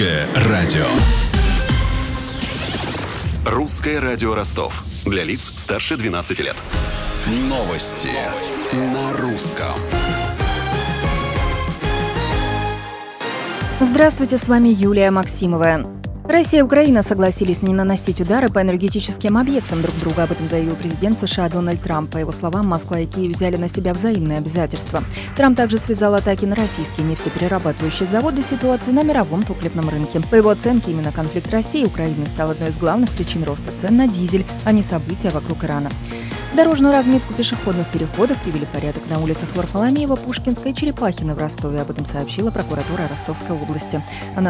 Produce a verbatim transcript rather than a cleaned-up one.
Радио. Русское радио Ростов. Для лиц старше двенадцати лет. Новости на русском. Здравствуйте, с вами Юлия Максимова. Россия и Украина согласились не наносить удары по энергетическим объектам друг друга. Об этом заявил президент США Дональд Трамп. По его словам, Москва и Киев взяли на себя взаимные обязательства. Трамп также связал атаки на российские нефтеперерабатывающие заводы с ситуацией на мировом топливном рынке. По его оценке, именно конфликт России и Украины стал одной из главных причин роста цен на дизель, а не события вокруг Ирана. Дорожную разметку пешеходных переходов привели в порядок на улицах Варфоломеева, Пушкинской и Черепахина в Ростове. Об этом сообщила прокуратура Ростовской области. Она